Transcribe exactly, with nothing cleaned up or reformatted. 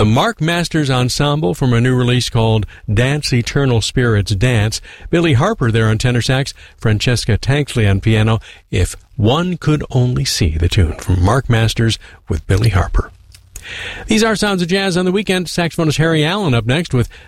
the Mark Masters Ensemble from a new release called Dance Eternal Spirits Dance. Billy Harper there on tenor sax, Francesca Tankley on piano. If One Could Only See, the tune from Mark Masters with Billy Harper. These are Sounds of Jazz on the Weekend. Saxophonist Harry Allen up next with